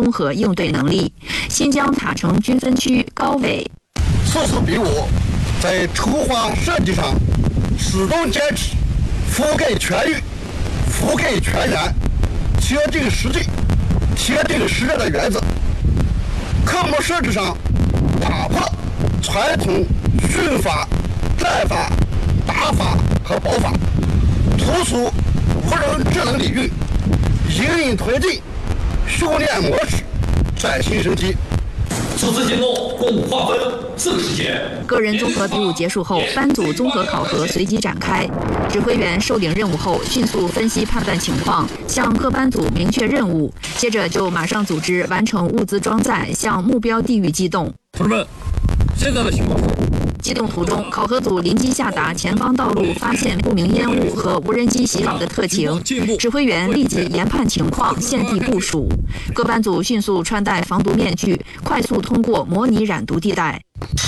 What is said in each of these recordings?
综合应对能力。新疆塔城军分区高伟， 此次比武在筹划设计上始终坚持覆盖全域、覆盖全员、贴近实际、贴近实战的原则。科目设置上打破传统训法、战法、打法和保法，突出无人智能领域，隐隐推进训练模式崭新升级。 此次行动共划分4个时间。 个人综合比武结束后，班组综合考核随即展开。指挥员受领任务后，迅速分析判断情况，向各班组明确任务，接着就马上组织完成物资装载，向目标地域机动。 同志们，现在的情况是。 机动途中，考核组临机下达前方道路发现不明烟雾和无人机袭扰的特情，指挥员立即研判情况，现地部署。各班组迅速穿戴防毒面具，快速通过模拟染毒地带。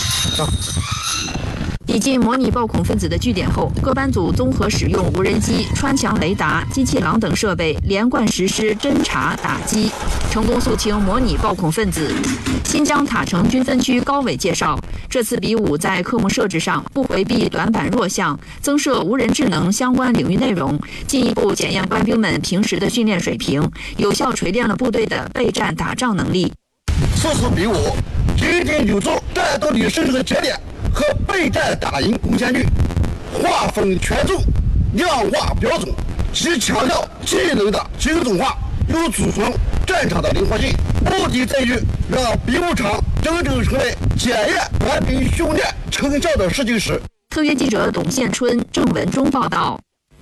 抵近模拟暴恐分子的据点后，各班组综合使用无人机、穿墙雷达、机器狼等设备，连贯实施侦查打击，成功肃清模拟暴恐分子。新疆塔城军分区高伟介绍，这次比武在科目设置上不回避短板弱项，增设无人智能相关领域内容，进一步检验官兵们平时的训练水平，有效锤炼了部队的备战打仗能力。 此次比武仅仅有助战斗力升级节点和备战打赢攻坚率，划分权重、量化标准，及强调技能的精准化，又组成战场的灵活性。目的在于让比武场真正成为检验官兵训练成效的试金石。 特约记者董宪春、郑文忠报道。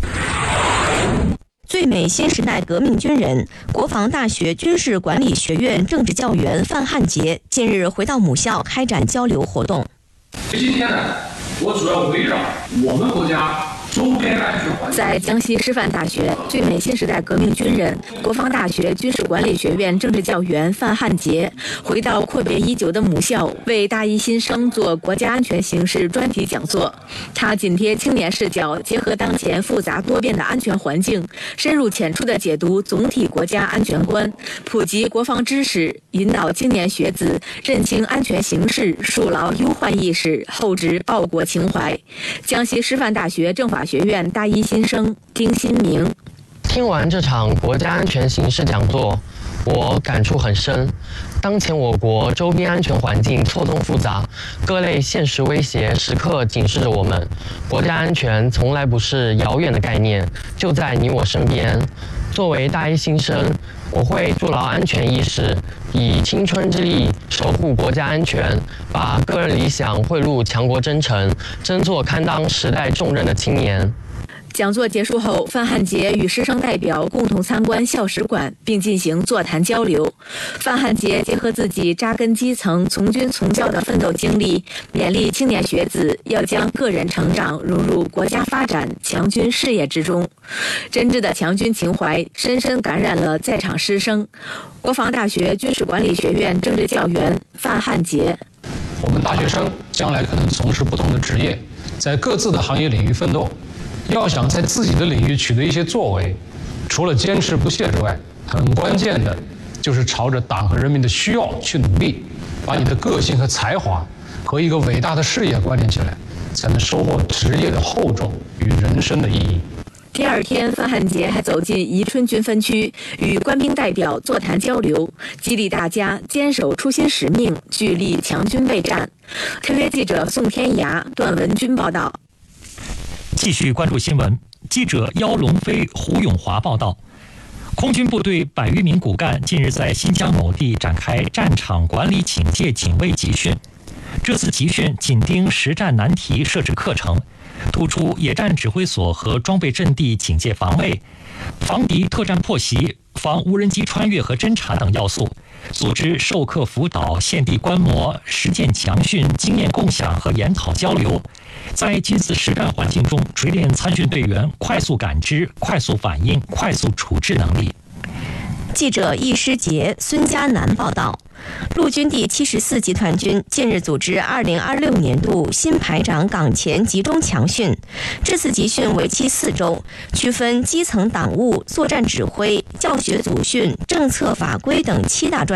最美新时代革命军人、国防大学军事管理学院政治教员范汉杰近日回到母校开展交流活动。 今天呢，我主要围绕我们国家周边安全环境。 在江西师范大学，最美新时代革命军人、国防大学军事管理学院政治教员范汉杰回到阔别已久的母校，为大一新生做国家安全形势专题讲座。他紧贴青年视角，结合当前复杂多变的安全环境，深入浅出地解读总体国家安全观，普及国防知识，引导青年学子认清安全形势，树牢忧患意识，厚植报国情怀。江西师范大学政法学院大一新生丁新明， 听完这场国家安全形势讲座，我感触很深。当前我国周边安全环境错综复杂，各类现实威胁时刻警示着我们。国家安全从来不是遥远的概念，就在你我身边。作为大一新生，我会筑牢安全意识，以青春之力守护国家安全，把个人理想汇入强国征程，争做堪当时代重任的青年。 讲座结束后，范汉杰与师生代表共同参观校史馆，并进行座谈交流。范汉杰结合自己扎根基层、从军从教的奋斗经历，勉励青年学子要将个人成长融入国家发展、强军事业之中。真挚的强军情怀深深感染了在场师生。国防大学军事管理学院政治教员范汉杰： 我们大学生将来可能从事不同的职业，在各自的行业领域奋斗。要想在自己的领域取得一些作为，除了坚持不懈之外，很关键的就是朝着党和人民的需要去努力，把你的个性和才华和一个伟大的事业关联起来，才能收获职业的厚重与人生的意义。 第二天，范汉杰还走进宜春军分区，与官兵代表座谈交流，激励大家坚守初心使命，聚力强军备战。特约记者宋天涯、段文军报道。 继续关注新闻，记者姚龙飞、胡永华报道。空军部队100余名骨干近日在新疆某地展开战场管理警戒警卫集训。这次集训紧盯实战难题设置课程，突出野战指挥所和装备阵地警戒防卫、防敌特战破袭、防无人机穿越和侦察等要素，组织授课辅导、现地观摩、实践强训、经验共享和研讨交流，在近似实战环境中锤炼参训队员快速感知、快速反应、快速处置能力。 记者易诗杰、孙佳楠报道。陆军第74集团军近日组织2026年度新排长岗前集中强训，这次集训为期4周，区分基层党务、作战指挥、教学组训、政策法规等7大专